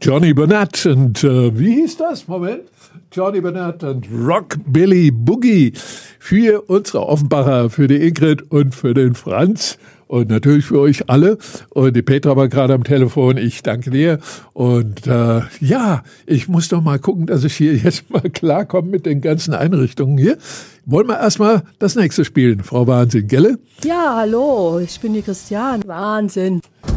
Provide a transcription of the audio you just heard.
Johnny Burnett und wie hieß das? Moment. Johnny Burnett und Rockabilly Boogie für unsere Offenbacher, für die Ingrid und für den Franz und natürlich für euch alle. Und die Petra war gerade am Telefon. Ich danke dir. Und ich muss doch mal gucken, dass ich hier jetzt mal klarkomme mit den ganzen Einrichtungen hier. Wollen wir erstmal das nächste spielen, Frau Wahnsinn, gell? Ja, hallo, ich bin die Christian. Wahnsinn.